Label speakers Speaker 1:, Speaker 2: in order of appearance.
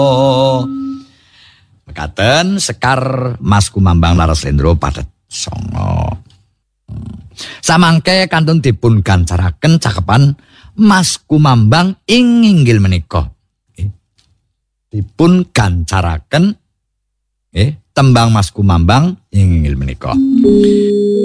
Speaker 1: Mekaten Sekar Mas Kumambang Laras Lendro padet songo. Samangke kantun dipun gancaraken cakepan Mas Kumambang ing inggil menika. Dipun gancaraken tembang Mas Kumambang ing inggil menika.